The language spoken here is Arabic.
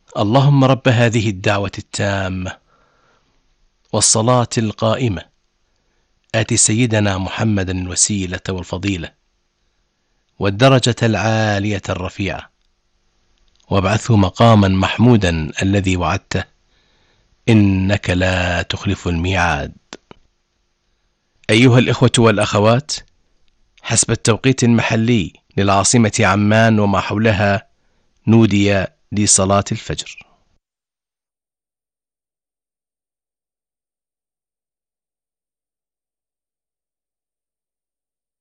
اللهم رب هذه الدعوة التامة والصلاة القائمة آت سيدنا محمدا الوسيلة والفضيلة والدرجة العالية الرفيعة وابعثه مقاما محمودا الذي وعدته إنك لا تخلف الميعاد. أيها الإخوة والأخوات، حسب التوقيت المحلي للعاصمة عمان وما حولها نودي لصلاة الفجر.